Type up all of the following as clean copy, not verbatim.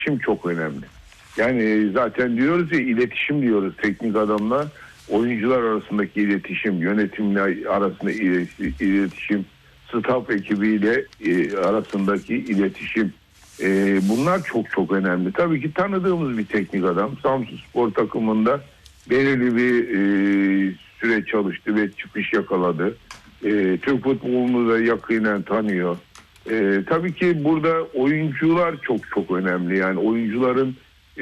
iletişim çok önemli. Yani zaten diyoruz ya, iletişim diyoruz teknik adamla oyuncular arasındaki iletişim, yönetimle arasında iletişim, staff ekibiyle arasındaki iletişim. Bunlar çok çok önemli. Tabii ki tanıdığımız bir teknik adam. Samsunspor takımında belirli bir süre çalıştı ve çıkış yakaladı. Türk futbolunu da yakinen tanıyor. Tabii ki burada oyuncular çok çok önemli. Yani oyuncuların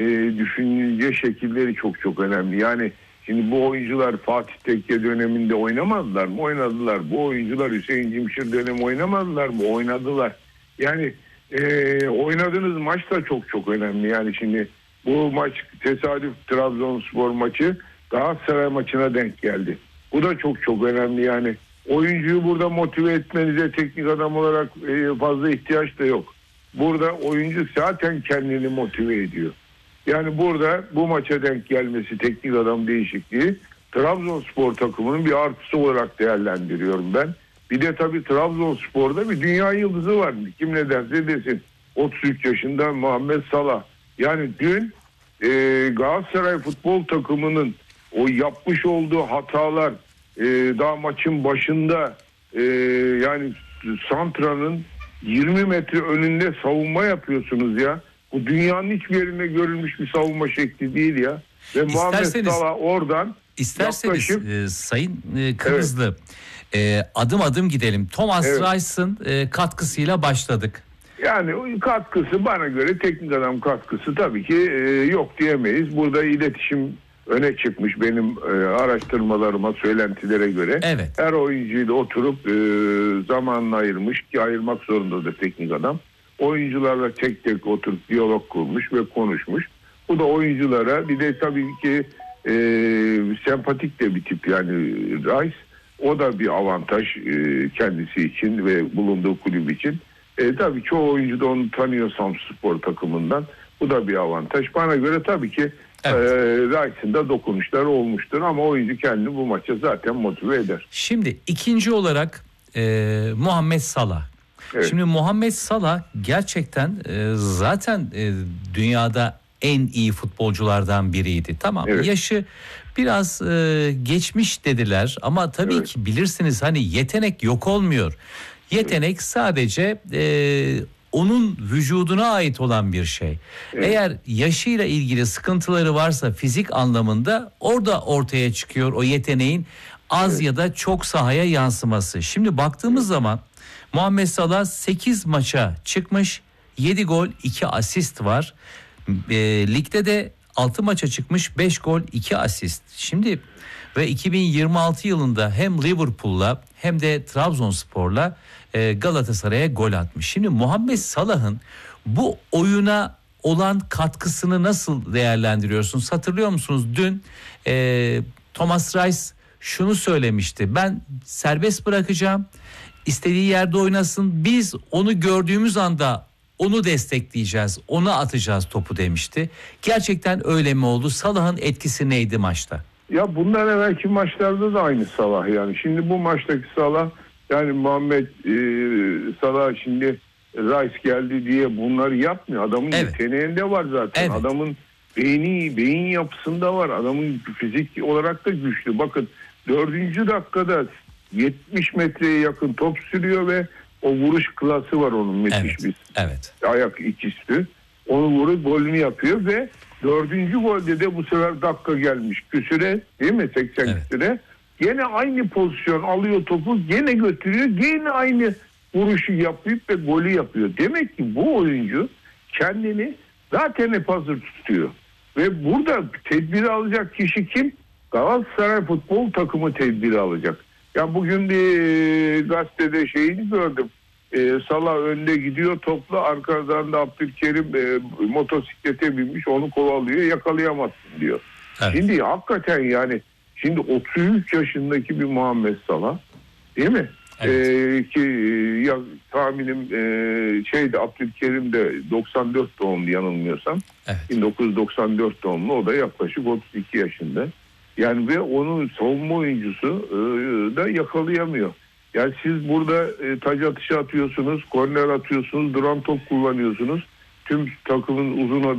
düşünce şekilleri çok çok önemli. Yani şimdi bu oyuncular Fatih Tekke döneminde oynamadılar mı? Oynadılar. Bu oyuncular Hüseyin Cimşir dönemi oynamadılar mı? Oynadılar. Yani oynadığınız maç da çok çok önemli. Yani şimdi bu maç tesadüf, Trabzonspor maçı Galatasaray maçına denk geldi. Bu da çok çok önemli. Yani oyuncuyu burada motive etmenize teknik adam olarak fazla ihtiyaç da yok. Burada oyuncu zaten kendini motive ediyor. Yani burada bu maça denk gelmesi, teknik adam değişikliği Trabzonspor takımının bir artısı olarak değerlendiriyorum ben. Bir de tabii Trabzonspor'da bir dünya yıldızı var. Kim ne derse desin. 33 yaşında Muhammed Salah. Yani dün Galatasaray futbol takımının o yapmış olduğu hatalar, daha maçın başında yani Santra'nın 20 metre önünde savunma yapıyorsunuz ya. Bu dünyanın hiçbir yerinde görülmüş bir savunma şekli değil ya. Ve Muhammed Salah oradan İsterseniz Sayın Kırmızılı, adım adım gidelim. Thomas Reis'in katkısıyla başladık. Yani katkısı bana göre, teknik adam katkısı tabii ki yok diyemeyiz. Burada iletişim öne çıkmış benim araştırmalarıma, söylentilere göre. Evet. Her oyuncuyu da oturup zamanını ayırmış ki ayırmak zorundadır teknik adam. Oyuncularla tek tek oturup diyalog kurmuş ve konuşmuş. Bu da oyunculara, bir de tabii ki sempatik de bir tip yani Rice. O da bir avantaj kendisi için ve bulunduğu kulüp için. Tabii çoğu oyuncu da onu tanıyor Samsunspor takımından. Bu da bir avantaj. Bana göre tabii ki Rice'ın da dokunuşları olmuştur ama oyuncu kendini bu maça zaten motive eder. Şimdi ikinci olarak Muhammed Salah. Evet. Şimdi Muhammed Salah gerçekten zaten dünyada en iyi futbolculardan biriydi. Tamam, evet. Yaşı biraz geçmiş dediler ama tabii ki bilirsiniz hani yetenek yok olmuyor. Yetenek sadece onun vücuduna ait olan bir şey. Evet. Eğer yaşıyla ilgili sıkıntıları varsa fizik anlamında orada ortaya çıkıyor o yeteneğin az ya da çok sahaya yansıması. Şimdi baktığımız zaman Muhammed Salah 8 maça çıkmış, 7 gol 2 asist var. Ligde de 6 maça çıkmış, 5 gol 2 asist. Şimdi ve 2026 yılında hem Liverpool'la hem de Trabzonspor'la Galatasaray'a gol atmış. Şimdi Muhammed Salah'ın bu oyuna olan katkısını nasıl değerlendiriyorsunuz? Hatırlıyor musunuz? Dün Thomas Reis şunu söylemişti. Ben serbest bırakacağım. İstediği yerde oynasın. Biz onu gördüğümüz anda onu destekleyeceğiz. Ona atacağız topu demişti. Gerçekten öyle mi oldu? Salah'ın etkisi neydi maçta? Ya bundan evvelki maçlarda da aynı Salah yani. Şimdi bu maçtaki Salah, yani Muhammed Salah şimdi Rice geldi diye bunları yapmıyor. Adamın yeteneğinde var zaten. Evet. Adamın beyin yapısında var. Adamın fizik olarak da güçlü. Bakın 4. dakikada 70 metreye yakın top sürüyor ve o vuruş klası var onun müthiş bir. Evet. Ayak ikisi. Onu vurup golünü yapıyor ve 4. golde de bu sefer dakika gelmiş küsüre, değil mi? 80 küsüre. Gene aynı pozisyon alıyor topu, gene götürüyor, gene aynı vuruşu yapıyor ve golü yapıyor. Demek ki bu oyuncu kendini zaten hep hazır tutuyor. Ve burada tedbiri alacak kişi kim? Galatasaray futbol takımı tedbiri alacak. Ya bugün bir gazetede şeyini gördüm. Salah önde gidiyor topla, arkadan da Abdülkerim motosiklete binmiş, onu kovalıyor, yakalayamazsın diyor. Evet. Şimdi hakikaten yani şimdi 33 yaşındaki bir Muhammed Salah, değil mi? Evet. Ki ya tahminim Abdülkerim de 94 doğumlu yanılmıyorsam. Evet. 1994 doğumlu, o da yaklaşık 32 yaşında. Yani ve onun savunma oyuncusu da yakalayamıyor. Yani siz burada taç atışı atıyorsunuz, korner atıyorsunuz, duran top kullanıyorsunuz. tüm takımın uzun